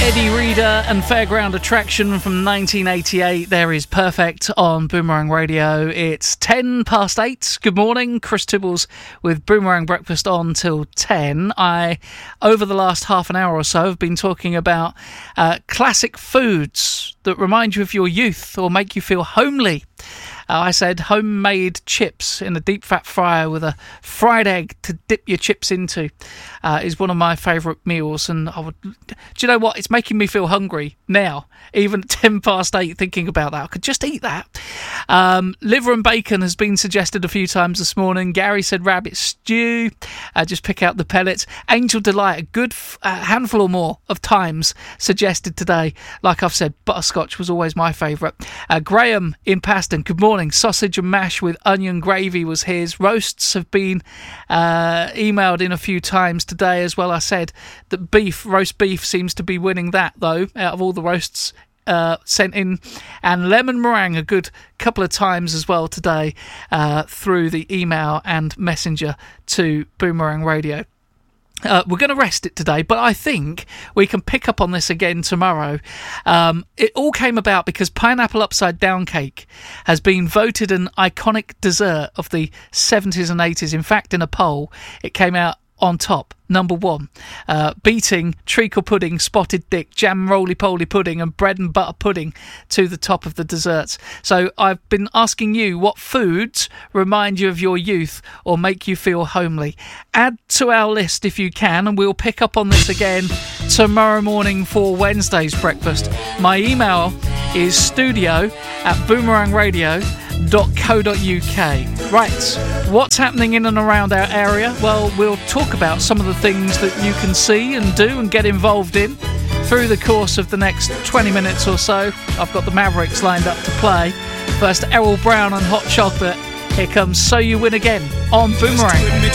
Eddie Reader and Fairground Attraction from 1988. There is Perfect on Boomerang Radio. It's 10 past 8. Good morning. Chris Tibbles with Boomerang Breakfast on till 10. Over the last half an hour or so, have been talking about classic foods that remind you of your youth or make you feel homely. I said homemade chips in a deep fat fryer with a fried egg to dip your chips into is one of my favourite meals. And do you know what? It's making me feel hungry now, even at 10 past 8, thinking about that. I could just eat that. Liver and bacon has been suggested a few times this morning. Gary said rabbit stew. Just pick out the pellets. Angel Delight, a good handful or more of times suggested today. Like I've said, butterscotch was always my favourite. Graham in Paston, good morning. Sausage and mash with onion gravy was his. Roasts have been emailed in a few times today as well. I said that roast beef seems to be winning that, though, out of all the roasts sent in. And lemon meringue a good couple of times as well today through the email and messenger to Boomerang Radio. We're going to rest it today, but I think we can pick up on this again tomorrow. It all came about because pineapple upside down cake has been voted an iconic dessert of the 70s and 80s. In fact, in a poll, it came out on top, number one, beating treacle pudding, spotted dick, jam roly-poly pudding and bread and butter pudding to the top of the desserts. So I've been asking you, what foods remind you of your youth or make you feel homely? Add to our list if you can, and we'll pick up on this again tomorrow morning for Wednesday's breakfast. My email is studio@boomerangradio.co.uk. Right, what's happening in and around our area? Well, we'll talk about some of the things that you can see and do and get involved in through the course of the next 20 minutes or so. I've got the Mavericks lined up to play. First, Errol Brown and Hot Chocolate. Here comes So You Win Again on Boomerang.